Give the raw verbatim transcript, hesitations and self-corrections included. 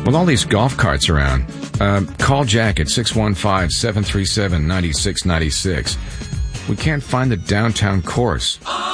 With all these golf carts around, uh, call Jack at six one five, seven three seven, nine six nine six. We can't find the downtown course.